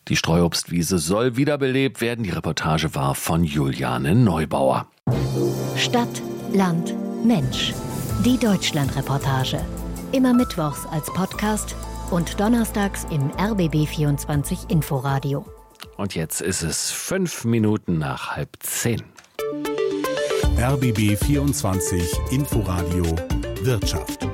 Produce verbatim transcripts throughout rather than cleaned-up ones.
Die Streuobstwiese soll wiederbelebt werden. Die Reportage war von Juliane Neubauer. Stadt, Land, Mensch. Die Deutschlandreportage. Immer mittwochs als Podcast und donnerstags im R B B vierundzwanzig Inforadio. Und jetzt ist es fünf Minuten nach halb zehn. R B B vierundzwanzig Inforadio Wirtschaft.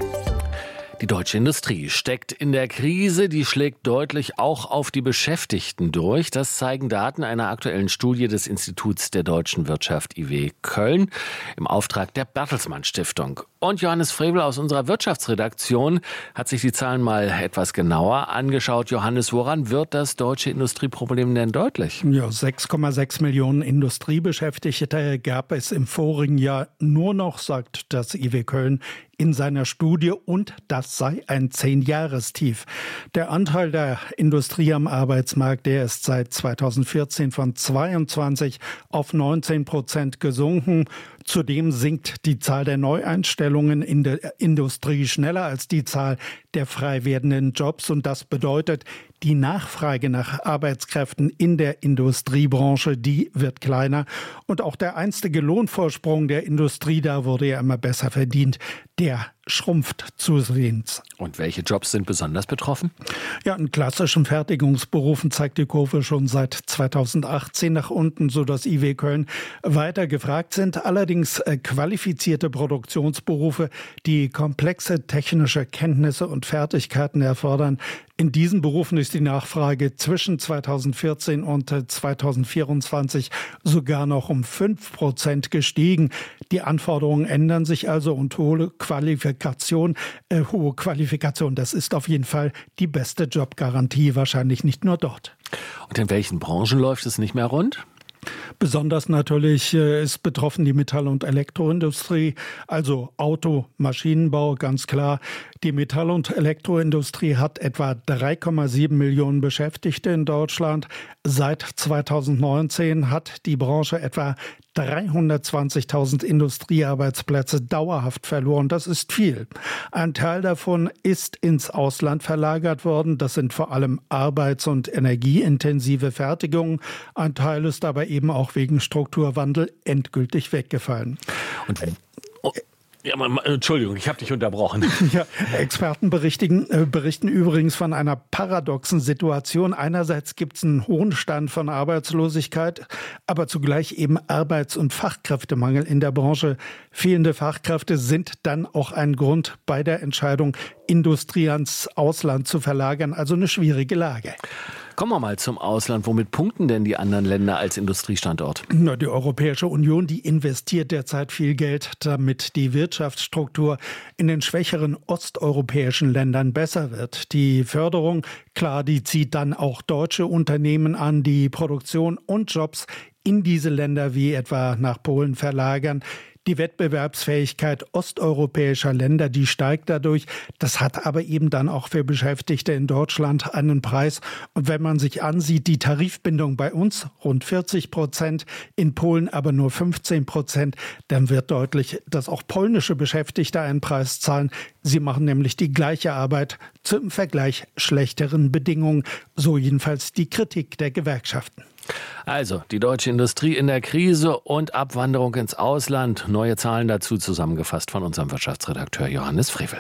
Die deutsche Industrie steckt in der Krise, die schlägt deutlich auch auf die Beschäftigten durch. Das zeigen Daten einer aktuellen Studie des Instituts der deutschen Wirtschaft I W Köln im Auftrag der Bertelsmann Stiftung. Und Johannes Frevel aus unserer Wirtschaftsredaktion hat sich die Zahlen mal etwas genauer angeschaut. Johannes, woran wird das deutsche Industrieproblem denn deutlich? Ja, sechs Komma sechs Millionen Industriebeschäftigte gab es im vorigen Jahr nur noch, sagt das I W Köln in seiner Studie, und das sei ein Zehn-Jahrestief. Der Anteil der Industrie am Arbeitsmarkt, der ist seit zweitausendvierzehn von zweiundzwanzig auf neunzehn Prozent gesunken. Zudem sinkt die Zahl der Neueinstellungen in der Industrie schneller als die Zahl der frei werdenden Jobs. Und das bedeutet, die Nachfrage nach Arbeitskräften in der Industriebranche, die wird kleiner. Und auch der einstige Lohnvorsprung der Industrie, da wurde ja immer besser verdient, der schrumpft zusehends. Und welche Jobs sind besonders betroffen? Ja, in klassischen Fertigungsberufen zeigt die Kurve schon seit zweitausendachtzehn nach unten, sodass I W Köln weiter gefragt sind. Allerdings äh, qualifizierte Produktionsberufe, die komplexe technische Kenntnisse und Fertigkeiten erfordern. In diesen Berufen ist die Nachfrage zwischen zweitausendvierzehn und zweitausendvierundzwanzig sogar noch um fünf Prozent gestiegen. Die Anforderungen ändern sich also und hohe Qualifikation, äh, hohe Qualifikation, das ist auf jeden Fall die beste Jobgarantie, wahrscheinlich nicht nur dort. Und in welchen Branchen läuft es nicht mehr rund? Besonders natürlich äh, ist betroffen die Metall- und Elektroindustrie, also Auto, Maschinenbau, ganz klar. Die Metall- und Elektroindustrie hat etwa drei Komma sieben Millionen Beschäftigte in Deutschland. Seit zweitausendneunzehn hat die Branche etwa dreihundertzwanzigtausend Industriearbeitsplätze dauerhaft verloren. Das ist viel. Ein Teil davon ist ins Ausland verlagert worden. Das sind vor allem arbeits- und energieintensive Fertigungen. Ein Teil ist aber eben auch wegen Strukturwandel endgültig weggefallen. Und oh. Ja, Entschuldigung, ich habe dich unterbrochen. Ja, Experten berichten, äh, berichten übrigens von einer paradoxen Situation. Einerseits gibt es einen hohen Stand von Arbeitslosigkeit, aber zugleich eben Arbeits- und Fachkräftemangel in der Branche. Fehlende Fachkräfte sind dann auch ein Grund bei der Entscheidung, Industrie ans Ausland zu verlagern. Also eine schwierige Lage. Kommen wir mal zum Ausland. Womit punkten denn die anderen Länder als Industriestandort? Na, die Europäische Union, die investiert derzeit viel Geld, damit die Wirtschaftsstruktur in den schwächeren osteuropäischen Ländern besser wird. Die Förderung, klar, die zieht dann auch deutsche Unternehmen an, die Produktion und Jobs in diese Länder wie etwa nach Polen verlagern. Die Wettbewerbsfähigkeit osteuropäischer Länder, die steigt dadurch. Das hat aber eben dann auch für Beschäftigte in Deutschland einen Preis. Und wenn man sich ansieht, die Tarifbindung bei uns rund vierzig Prozent, in Polen aber nur fünfzehn Prozent, dann wird deutlich, dass auch polnische Beschäftigte einen Preis zahlen. Sie machen nämlich die gleiche Arbeit zu im Vergleich schlechteren Bedingungen. So jedenfalls die Kritik der Gewerkschaften. Also, die deutsche Industrie in der Krise und Abwanderung ins Ausland. Neue Zahlen dazu zusammengefasst von unserem Wirtschaftsredakteur Johannes Frevel.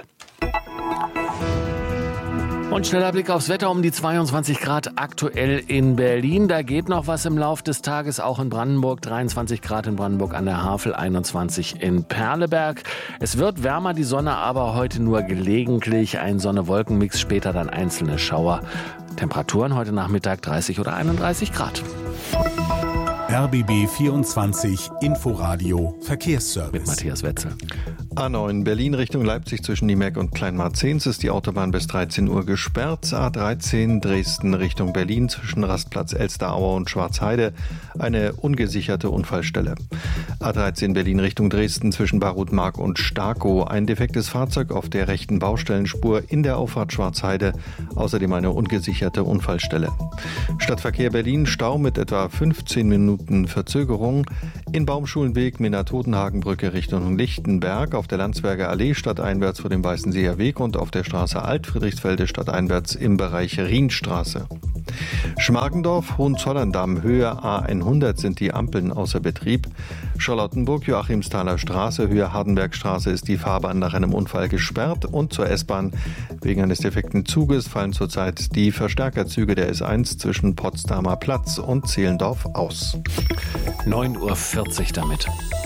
Und schneller Blick aufs Wetter, um die zweiundzwanzig Grad aktuell in Berlin. Da geht noch was im Lauf des Tages, auch in Brandenburg. dreiundzwanzig Grad in Brandenburg an der Havel, einundzwanzig in Perleberg. Es wird wärmer, die Sonne aber heute nur gelegentlich. Ein Sonne-Wolken-Mix, später dann einzelne Schauer. Temperaturen heute Nachmittag dreißig oder einunddreißig Grad. R B B vierundzwanzig Inforadio Verkehrsservice. Mit Matthias Wetzel. A neun Berlin Richtung Leipzig zwischen Niemerk und Kleinmarzens ist die Autobahn bis dreizehn Uhr gesperrt. A dreizehn Dresden Richtung Berlin zwischen Rastplatz Elsteraue und Schwarzheide eine ungesicherte Unfallstelle. A dreizehn Berlin Richtung Dresden zwischen Barutmark und Starkow ein defektes Fahrzeug auf der rechten Baustellenspur in der Auffahrt Schwarzheide. Außerdem eine ungesicherte Unfallstelle. Stadtverkehr Berlin Stau mit etwa fünfzehn Minuten Verzögerung. In Baumschulenweg Minna-Totenhagen-Brücke Richtung Lichtenberg, auf der Landsberger Allee stadteinwärts vor dem Weißenseer Weg und auf der Straße Alt-Friedrichsfelde stadteinwärts im Bereich Rienstraße. Schmargendorf, Hohenzollern-Damm, Höhe A hundert sind die Ampeln außer Betrieb. Charlottenburg, Joachimsthaler Straße, Höhe Hardenbergstraße ist die Fahrbahn nach einem Unfall gesperrt. Und zur S-Bahn. Wegen eines defekten Zuges fallen zurzeit die Verstärkerzüge der S eins zwischen Potsdamer Platz und Zehlendorf aus. neun Uhr vierzig damit.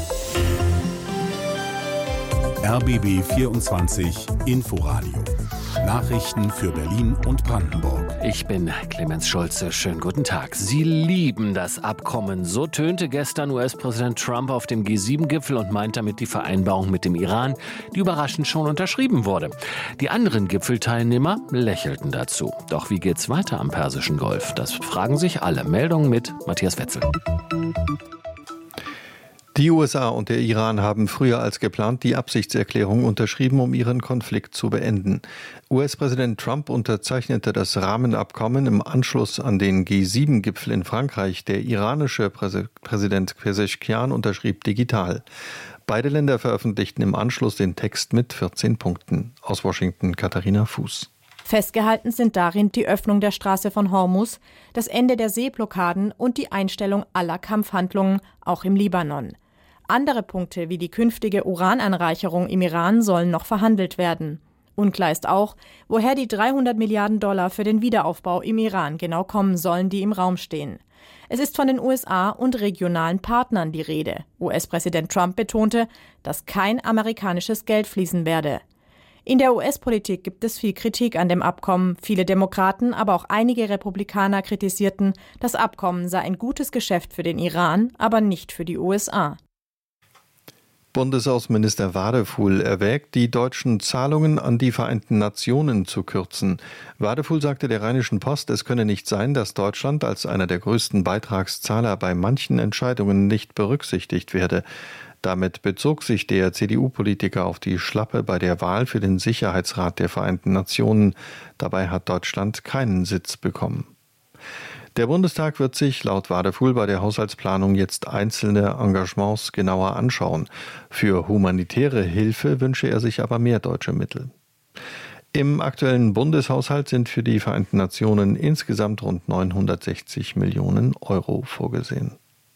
R B B vierundzwanzig Inforadio. Nachrichten für Berlin und Brandenburg. Ich bin Clemens Schulze. Schönen guten Tag. Sie lieben das Abkommen. So tönte gestern U S-Präsident Trump auf dem G sieben Gipfel und meint damit die Vereinbarung mit dem Iran, die überraschend schon unterschrieben wurde. Die anderen Gipfelteilnehmer lächelten dazu. Doch wie geht's weiter am Persischen Golf? Das fragen sich alle. Meldungen mit Matthias Wetzel. Die U S A und der Iran haben früher als geplant die Absichtserklärung unterschrieben, um ihren Konflikt zu beenden. U S-Präsident Trump unterzeichnete das Rahmenabkommen im Anschluss an den G sieben Gipfel in Frankreich. Der iranische Präse- Präsident Pezeshkian unterschrieb digital. Beide Länder veröffentlichten im Anschluss den Text mit vierzehn Punkten. Aus Washington Katharina Fuß. Festgehalten sind darin die Öffnung der Straße von Hormuz, das Ende der Seeblockaden und die Einstellung aller Kampfhandlungen, auch im Libanon. Andere Punkte wie die künftige Urananreicherung im Iran sollen noch verhandelt werden. Unklar ist auch, woher die dreihundert Milliarden Dollar für den Wiederaufbau im Iran genau kommen sollen, die im Raum stehen. Es ist von den U S A und regionalen Partnern die Rede. U S-Präsident Trump betonte, dass kein amerikanisches Geld fließen werde. In der U S-Politik gibt es viel Kritik an dem Abkommen. Viele Demokraten, aber auch einige Republikaner kritisierten, das Abkommen sei ein gutes Geschäft für den Iran, aber nicht für die U S A. Bundesaußenminister Wadefuhl erwägt, die deutschen Zahlungen an die Vereinten Nationen zu kürzen. Wadefuhl sagte der Rheinischen Post, es könne nicht sein, dass Deutschland als einer der größten Beitragszahler bei manchen Entscheidungen nicht berücksichtigt werde. Damit bezog sich der C D U-Politiker auf die Schlappe bei der Wahl für den Sicherheitsrat der Vereinten Nationen. Dabei hat Deutschland keinen Sitz bekommen. Der Bundestag wird sich laut Wadefuhl bei der Haushaltsplanung jetzt einzelne Engagements genauer anschauen. Für humanitäre Hilfe wünsche er sich aber mehr deutsche Mittel. Im aktuellen Bundeshaushalt sind für die Vereinten Nationen insgesamt rund neunhundertsechzig Millionen Euro vorgesehen.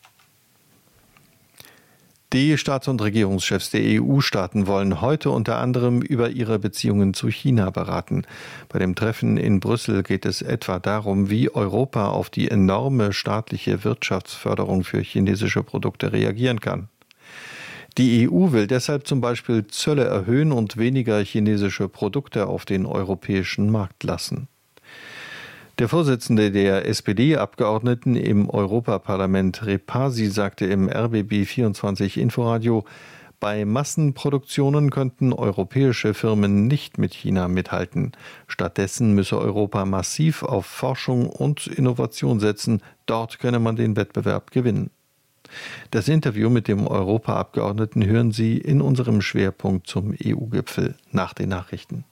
Die Staats- und Regierungschefs der E U-Staaten wollen heute unter anderem über ihre Beziehungen zu China beraten. Bei dem Treffen in Brüssel geht es etwa darum, wie Europa auf die enorme staatliche Wirtschaftsförderung für chinesische Produkte reagieren kann. Die E U will deshalb zum Beispiel Zölle erhöhen und weniger chinesische Produkte auf den europäischen Markt lassen. Der Vorsitzende der S P D-Abgeordneten im Europaparlament, Repasi, sagte im R B B vierundzwanzig Inforadio, bei Massenproduktionen könnten europäische Firmen nicht mit China mithalten. Stattdessen müsse Europa massiv auf Forschung und Innovation setzen. Dort könne man den Wettbewerb gewinnen. Das Interview mit dem Europaabgeordneten hören Sie in unserem Schwerpunkt zum E U-Gipfel nach den Nachrichten.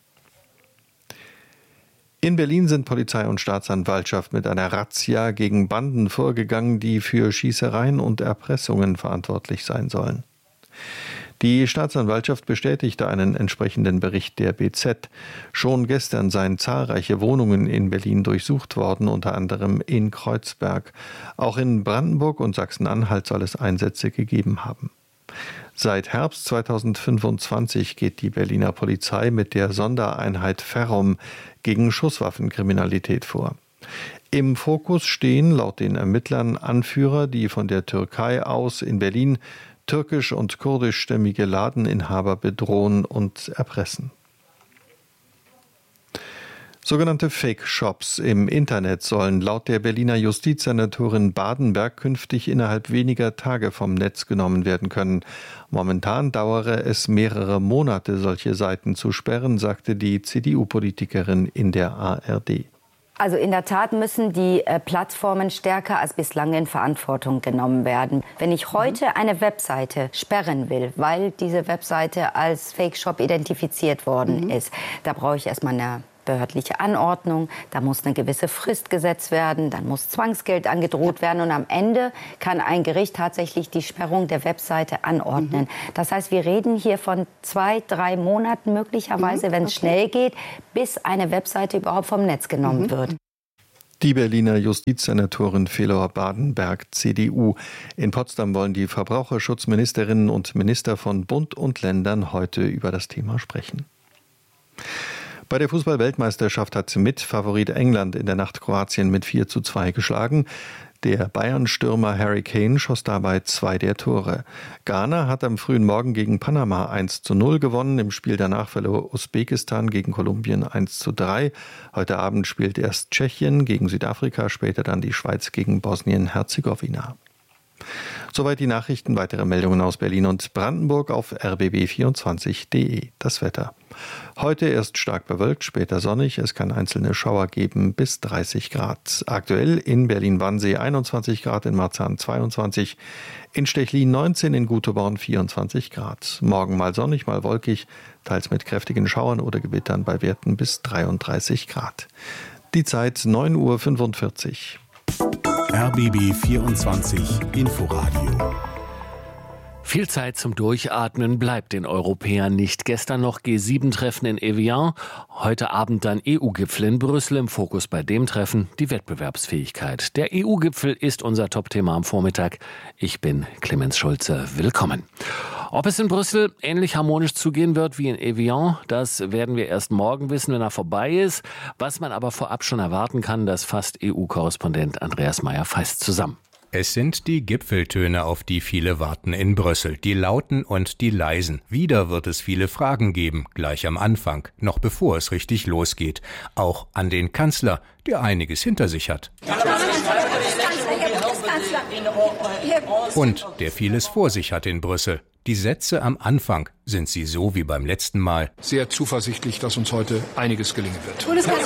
In Berlin sind Polizei und Staatsanwaltschaft mit einer Razzia gegen Banden vorgegangen, die für Schießereien und Erpressungen verantwortlich sein sollen. Die Staatsanwaltschaft bestätigte einen entsprechenden Bericht der B Z. Schon gestern seien zahlreiche Wohnungen in Berlin durchsucht worden, unter anderem in Kreuzberg. Auch in Brandenburg und Sachsen-Anhalt soll es Einsätze gegeben haben. Seit Herbst zweitausendfünfundzwanzig geht die Berliner Polizei mit der Sondereinheit Ferrum gegen Schusswaffenkriminalität vor. Im Fokus stehen laut den Ermittlern Anführer, die von der Türkei aus in Berlin türkisch- und kurdischstämmige Ladeninhaber bedrohen und erpressen. Sogenannte Fake-Shops im Internet sollen laut der Berliner Justizsenatorin Badenberg künftig innerhalb weniger Tage vom Netz genommen werden können. Momentan dauere es mehrere Monate, solche Seiten zu sperren, sagte die C D U-Politikerin in der A R D. Also in der Tat müssen die äh, Plattformen stärker als bislang in Verantwortung genommen werden. Wenn ich heute eine Webseite sperren will, weil diese Webseite als Fake-Shop identifiziert worden mhm. ist, da brauche ich erstmal eine behördliche Anordnung, da muss eine gewisse Frist gesetzt werden, dann muss Zwangsgeld angedroht werden und am Ende kann ein Gericht tatsächlich die Sperrung der Webseite anordnen. Mhm. Das heißt, wir reden hier von zwei, drei Monaten möglicherweise, mhm. wenn es okay. schnell geht, bis eine Webseite überhaupt vom Netz genommen mhm. wird. Die Berliner Justizsenatorin Felor Badenberg, C D U. In Potsdam wollen die Verbraucherschutzministerinnen und Minister von Bund und Ländern heute über das Thema sprechen. Bei der Fußball-Weltmeisterschaft hat Mitfavorit England in der Nacht Kroatien mit vier zu zwei geschlagen. Der Bayern-Stürmer Harry Kane schoss dabei zwei der Tore. Ghana hat am frühen Morgen gegen Panama eins zu null gewonnen. Im Spiel danach verlor Usbekistan gegen Kolumbien eins zu drei. Heute Abend spielt erst Tschechien gegen Südafrika, später dann die Schweiz gegen Bosnien-Herzegowina. Soweit die Nachrichten. Weitere Meldungen aus Berlin und Brandenburg auf r b b vierundzwanzig punkt d e. Das Wetter. Heute erst stark bewölkt, später sonnig. Es kann einzelne Schauer geben bis dreißig Grad. Aktuell in Berlin-Wannsee einundzwanzig Grad, in Marzahn zweiundzwanzig, in Stechlin neunzehn, in Guteborn vierundzwanzig Grad. Morgen mal sonnig, mal wolkig, teils mit kräftigen Schauern oder Gewittern bei Werten bis dreiunddreißig Grad. Die Zeit neun Uhr fünfundvierzig. R B B vierundzwanzig Inforadio. Viel Zeit zum Durchatmen bleibt den Europäern nicht. Gestern noch G sieben Treffen in Evian, heute Abend dann E U-Gipfel in Brüssel. Im Fokus bei dem Treffen die Wettbewerbsfähigkeit. Der E U-Gipfel ist unser Top-Thema am Vormittag. Ich bin Clemens Schulze. Willkommen. Ob es in Brüssel ähnlich harmonisch zugehen wird wie in Evian, das werden wir erst morgen wissen, wenn er vorbei ist. Was man aber vorab schon erwarten kann, das fasst E U-Korrespondent Andreas Meyer-Feist zusammen. Es sind die Gipfeltöne, auf die viele warten in Brüssel, die lauten und die leisen. Wieder wird es viele Fragen geben, gleich am Anfang, noch bevor es richtig losgeht. Auch an den Kanzler, der einiges hinter sich hat. Und der vieles vor sich hat in Brüssel. Die Sätze am Anfang, sind sie so wie beim letzten Mal? Sehr zuversichtlich, dass uns heute einiges gelingen wird.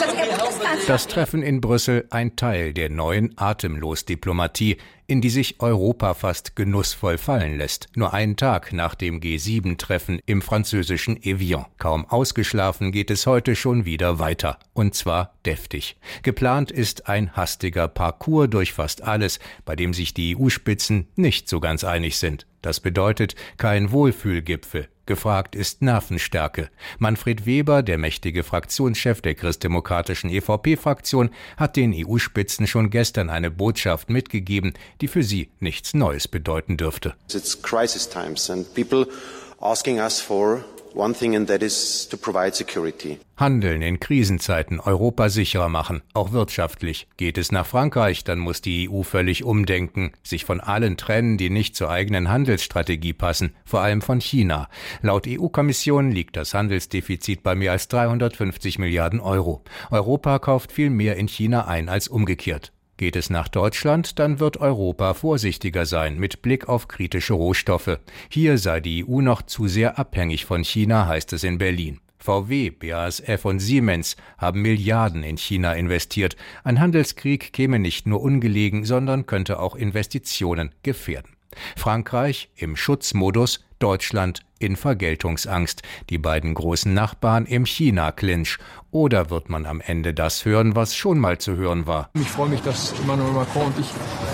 Das Treffen in Brüssel ein Teil der neuen Atemlos-Diplomatie, in die sich Europa fast genussvoll fallen lässt. Nur einen Tag nach dem G sieben Treffen im französischen Evian. Kaum ausgeschlafen geht es heute schon wieder weiter. Und zwar deftig. Geplant ist ein hastiger Parcours durch fast alles, bei dem sich die E U-Spitzen nicht so ganz einig sind. Das bedeutet kein Wohlfühlgipfel. Gefragt ist Nervenstärke. Manfred Weber, der mächtige Fraktionschef der christdemokratischen E V P-Fraktion, hat den E U-Spitzen schon gestern eine Botschaft mitgegeben, die für sie nichts Neues bedeuten dürfte. It's crisis times and people asking us for one thing, and that is to provide security. Handeln in Krisenzeiten, Europa sicherer machen, auch wirtschaftlich. Geht es nach Frankreich, dann muss die E U völlig umdenken, sich von allen trennen, die nicht zur eigenen Handelsstrategie passen, vor allem von China. Laut E U-Kommission liegt das Handelsdefizit bei mehr als dreihundertfünfzig Milliarden Euro. Europa kauft viel mehr in China ein als umgekehrt. Geht es nach Deutschland, dann wird Europa vorsichtiger sein mit Blick auf kritische Rohstoffe. Hier sei die E U noch zu sehr abhängig von China, heißt es in Berlin. V W, B A S F und Siemens haben Milliarden in China investiert. Ein Handelskrieg käme nicht nur ungelegen, sondern könnte auch Investitionen gefährden. Frankreich im Schutzmodus, Deutschland in Vergeltungsangst. Die beiden großen Nachbarn im China-Clinch. Oder wird man am Ende das hören, was schon mal zu hören war? Ich freue mich, dass Emmanuel Macron und ich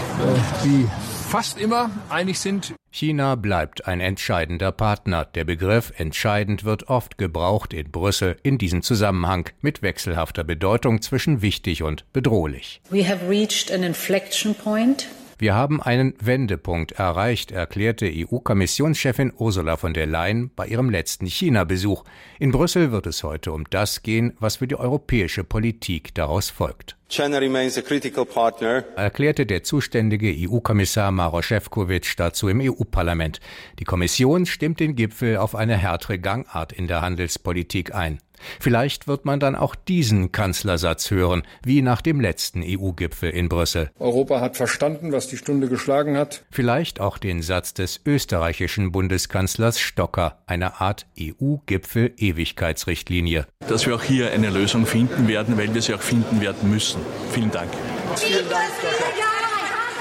äh, wie fast immer einig sind. China bleibt ein entscheidender Partner. Der Begriff entscheidend wird oft gebraucht in Brüssel in diesem Zusammenhang mit wechselhafter Bedeutung zwischen wichtig und bedrohlich. We have reached an inflection point. Wir haben einen Wendepunkt erreicht, erklärte E U-Kommissionschefin Ursula von der Leyen bei ihrem letzten China-Besuch. In Brüssel wird es heute um das gehen, was für die europäische Politik daraus folgt. China remains a critical partner, erklärte der zuständige E U-Kommissar Maroš Šefčovič dazu im E U-Parlament. Die Kommission stimmt den Gipfel auf eine härtere Gangart in der Handelspolitik ein. Vielleicht wird man dann auch diesen Kanzlersatz hören, wie nach dem letzten E U-Gipfel in Brüssel. Europa hat verstanden, was die Stunde geschlagen hat. Vielleicht auch den Satz des österreichischen Bundeskanzlers Stocker, eine Art E U-Gipfel-Ewigkeitsrichtlinie. Dass wir auch hier eine Lösung finden werden, weil wir sie auch finden werden müssen. Vielen Dank. Vielen Dank.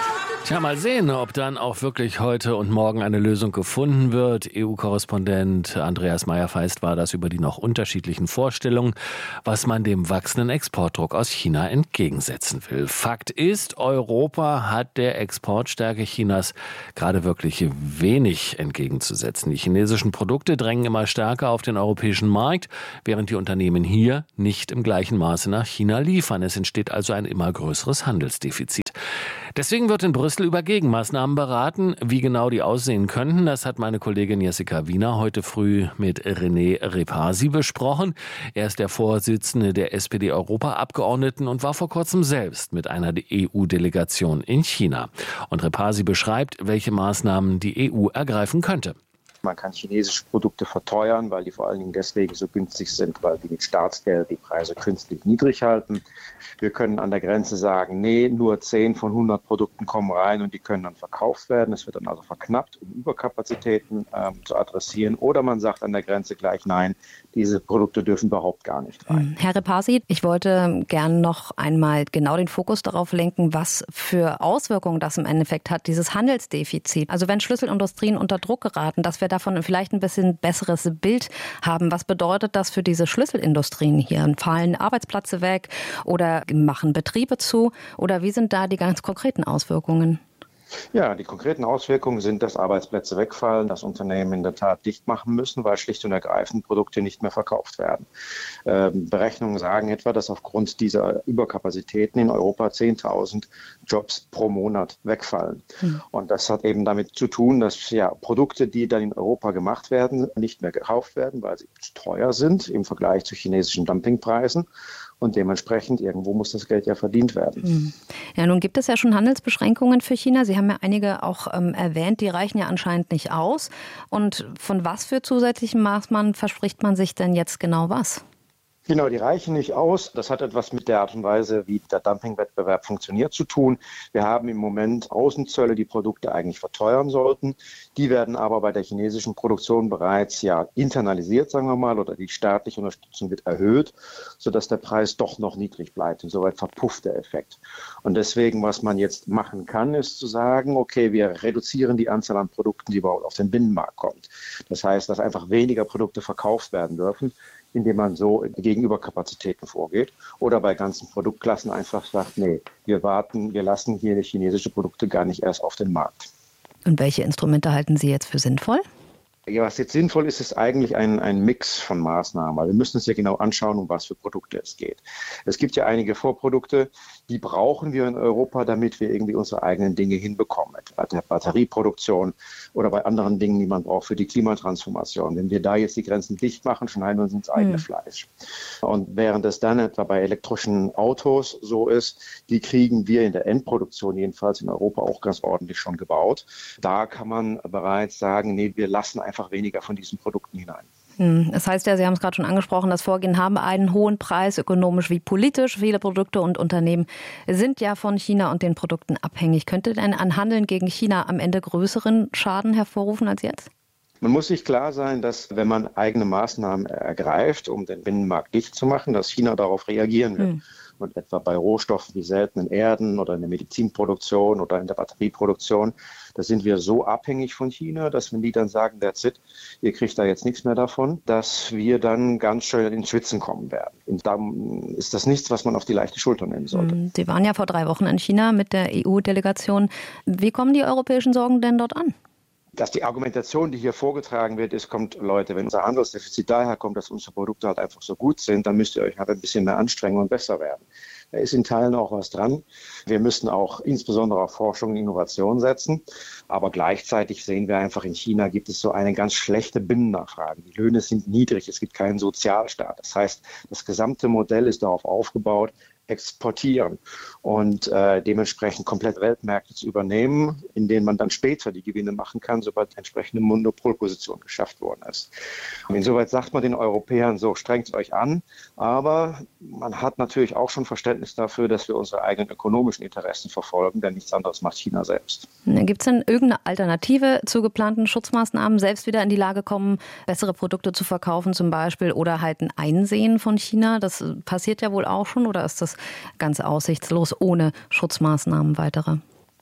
Tja, mal sehen, ob dann auch wirklich heute und morgen eine Lösung gefunden wird. E U-Korrespondent Andreas Meyer-Feist war das über die noch unterschiedlichen Vorstellungen, was man dem wachsenden Exportdruck aus China entgegensetzen will. Fakt ist, Europa hat der Exportstärke Chinas gerade wirklich wenig entgegenzusetzen. Die chinesischen Produkte drängen immer stärker auf den europäischen Markt, während die Unternehmen hier nicht im gleichen Maße nach China liefern. Es entsteht also ein immer größeres Handelsdefizit. Deswegen wird in Brüssel über Gegenmaßnahmen beraten. Wie genau die aussehen könnten, das hat meine Kollegin Jessica Wiener heute früh mit René Repasi besprochen. Er ist der Vorsitzende der S P D-Europaabgeordneten und war vor kurzem selbst mit einer E U-Delegation in China. Und Repasi beschreibt, welche Maßnahmen die E U ergreifen könnte. Man kann chinesische Produkte verteuern, weil die vor allen Dingen deswegen so günstig sind, weil die mit Staatsgeld die Preise künstlich niedrig halten. Wir können an der Grenze sagen, nee, nur zehn von hundert Produkten kommen rein und die können dann verkauft werden. Es wird dann also verknappt, um Überkapazitäten ähm, zu adressieren. Oder man sagt an der Grenze gleich, nein, diese Produkte dürfen überhaupt gar nicht rein. Herr Repasi, ich wollte gern noch einmal genau den Fokus darauf lenken, was für Auswirkungen das im Endeffekt hat, dieses Handelsdefizit. Also wenn Schlüsselindustrien unter Druck geraten, dass wir davon vielleicht ein bisschen besseres Bild haben. Was bedeutet das für diese Schlüsselindustrien hier? Fallen Arbeitsplätze weg oder machen Betriebe zu? Oder wie sind da die ganz konkreten Auswirkungen? Ja, die konkreten Auswirkungen sind, dass Arbeitsplätze wegfallen, dass Unternehmen in der Tat dicht machen müssen, weil schlicht und ergreifend Produkte nicht mehr verkauft werden. Ähm, Berechnungen sagen etwa, dass aufgrund dieser Überkapazitäten in Europa zehntausend Jobs pro Monat wegfallen. Mhm. Und das hat eben damit zu tun, dass ja, Produkte, die dann in Europa gemacht werden, nicht mehr gekauft werden, weil sie teuer sind im Vergleich zu chinesischen Dumpingpreisen. Und dementsprechend, irgendwo muss das Geld ja verdient werden. Ja, nun gibt es ja schon Handelsbeschränkungen für China. Sie haben ja einige auch ähm, erwähnt, die reichen ja anscheinend nicht aus. Und von was für zusätzlichen Maßnahmen verspricht man sich denn jetzt genau was? Genau, die reichen nicht aus. Das hat etwas mit der Art und Weise, wie der Dumpingwettbewerb funktioniert, zu tun. Wir haben im Moment Außenzölle, die Produkte eigentlich verteuern sollten. Die werden aber bei der chinesischen Produktion bereits ja internalisiert, sagen wir mal, oder die staatliche Unterstützung wird erhöht, sodass der Preis doch noch niedrig bleibt. Insoweit verpufft der Effekt. Und deswegen, was man jetzt machen kann, ist zu sagen, okay, wir reduzieren die Anzahl an Produkten, die überhaupt auf den Binnenmarkt kommt. Das heißt, dass einfach weniger Produkte verkauft werden dürfen, indem man so gegen Überkapazitäten vorgeht oder bei ganzen Produktklassen einfach sagt, nee, wir warten, wir lassen hier chinesische Produkte gar nicht erst auf den Markt. Und welche Instrumente halten Sie jetzt für sinnvoll? Ja, was jetzt sinnvoll ist, ist eigentlich ein, ein Mix von Maßnahmen. Wir müssen uns ja genau anschauen, um was für Produkte es geht. Es gibt ja einige Vorprodukte, die brauchen wir in Europa, damit wir irgendwie unsere eigenen Dinge hinbekommen. Etwa bei der Batterieproduktion oder bei anderen Dingen, die man braucht für die Klimatransformation. Wenn wir da jetzt die Grenzen dicht machen, schneiden wir uns ins eigene mhm. Fleisch. Und während es dann etwa bei elektrischen Autos so ist, die kriegen wir in der Endproduktion jedenfalls in Europa auch ganz ordentlich schon gebaut. Da kann man bereits sagen, nee, wir lassen einfach einfach weniger von diesen Produkten hinein. Das heißt ja, Sie haben es gerade schon angesprochen, das Vorgehen haben einen hohen Preis, ökonomisch wie politisch. Viele Produkte und Unternehmen sind ja von China und den Produkten abhängig. Könnte denn ein Handeln gegen China am Ende größeren Schaden hervorrufen als jetzt? Man muss sich klar sein, dass wenn man eigene Maßnahmen ergreift, um den Binnenmarkt dicht zu machen, dass China darauf reagieren wird. Hm. Und etwa bei Rohstoffen wie seltenen Erden oder in der Medizinproduktion oder in der Batterieproduktion, da sind wir so abhängig von China, dass wenn die dann sagen, that's it, ihr kriegt da jetzt nichts mehr davon, dass wir dann ganz schön ins Schwitzen kommen werden. Und da ist das nichts, was man auf die leichte Schulter nehmen sollte. Sie waren ja vor drei Wochen in China mit der E U-Delegation. Wie kommen die europäischen Sorgen denn dort an? Dass die Argumentation, die hier vorgetragen wird, ist, kommt, Leute, wenn unser Handelsdefizit daher kommt, dass unsere Produkte halt einfach so gut sind, dann müsst ihr euch halt ein bisschen mehr anstrengen und besser werden. Da ist in Teilen auch was dran. Wir müssen auch insbesondere auf Forschung und Innovation setzen. Aber gleichzeitig sehen wir einfach, in China gibt es so eine ganz schlechte Binnennachfrage. Die Löhne sind niedrig, es gibt keinen Sozialstaat. Das heißt, das gesamte Modell ist darauf aufgebaut, exportieren und äh, dementsprechend komplett Weltmärkte zu übernehmen, in denen man dann später die Gewinne machen kann, sobald die entsprechende Monopolposition geschafft worden ist. Und insoweit sagt man den Europäern so, strengt euch an, aber man hat natürlich auch schon Verständnis dafür, dass wir unsere eigenen ökonomischen Interessen verfolgen, denn nichts anderes macht China selbst. Gibt es denn irgendeine Alternative zu geplanten Schutzmaßnahmen, selbst wieder in die Lage kommen, bessere Produkte zu verkaufen zum Beispiel oder halt ein Einsehen von China? Das passiert ja wohl auch schon, oder ist das ganz aussichtslos ohne Schutzmaßnahmen weitere?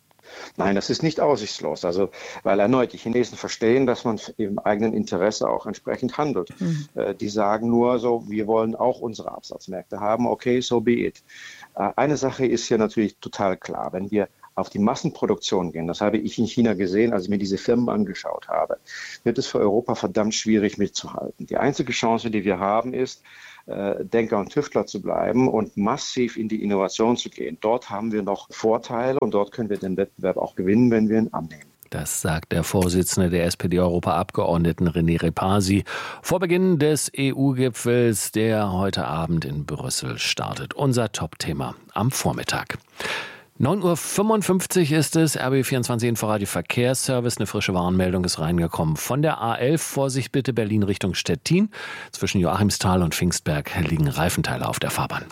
Nein, das ist nicht aussichtslos. Also, weil erneut, die Chinesen verstehen, dass man im eigenen Interesse auch entsprechend handelt. Mhm. Äh, die sagen nur so, wir wollen auch unsere Absatzmärkte haben, okay, so be it. Äh, eine Sache ist hier natürlich total klar, wenn wir auf die Massenproduktion gehen, das habe ich in China gesehen, als ich mir diese Firmen angeschaut habe, wird es für Europa verdammt schwierig mitzuhalten. Die einzige Chance, die wir haben, ist, äh, Denker und Tüftler zu bleiben und massiv in die Innovation zu gehen. Dort haben wir noch Vorteile und dort können wir den Wettbewerb auch gewinnen, wenn wir ihn annehmen. Das sagt der Vorsitzende der S P D-Europaabgeordneten René Repasi vor Beginn des E U-Gipfels, der heute Abend in Brüssel startet. Unser Top-Thema am Vormittag. neun Uhr fünfundfünfzig ist es, R B B vierundzwanzig Inforadio Verkehrsservice. Eine frische Warnmeldung ist reingekommen von der A elf. Vorsicht bitte, Berlin Richtung Stettin. Zwischen Joachimsthal und Pfingstberg liegen Reifenteile auf der Fahrbahn.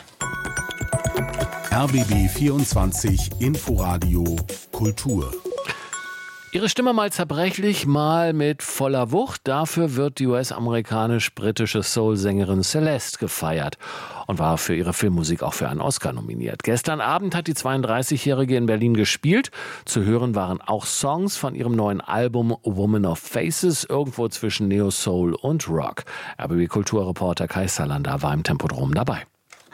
R B B vierundzwanzig Inforadio Kultur. Ihre Stimme mal zerbrechlich, mal mit voller Wucht. Dafür wird die U S-amerikanisch-britische Soul-Sängerin Celeste gefeiert und war für ihre Filmmusik auch für einen Oscar nominiert. Gestern Abend hat die zweiunddreißigjährige in Berlin gespielt. Zu hören waren auch Songs von ihrem neuen Album Woman of Faces, irgendwo zwischen Neo-Soul und Rock. R B B-Kulturreporter Kai Salander war im Tempodrom dabei.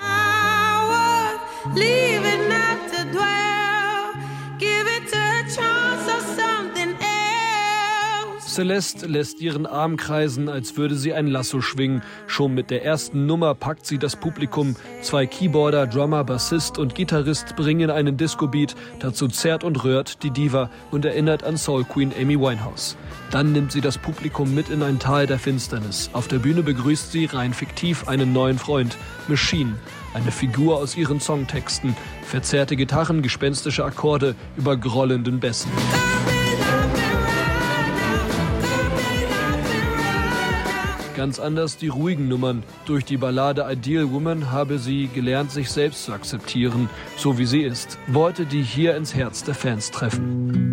Celeste lässt ihren Arm kreisen, als würde sie ein Lasso schwingen. Schon mit der ersten Nummer packt sie das Publikum. Zwei Keyboarder, Drummer, Bassist und Gitarrist bringen einen Disco-Beat. Dazu zerrt und rührt die Diva und erinnert an Soul Queen Amy Winehouse. Dann nimmt sie das Publikum mit in ein Tal der Finsternis. Auf der Bühne begrüßt sie rein fiktiv einen neuen Freund, Machine. Eine Figur aus ihren Songtexten. Verzerrte Gitarren, gespenstische Akkorde über grollenden Bässen. Ganz anders die ruhigen Nummern. Durch die Ballade Ideal Woman habe sie gelernt, sich selbst zu akzeptieren, so wie sie ist. Worte, die hier ins Herz der Fans treffen.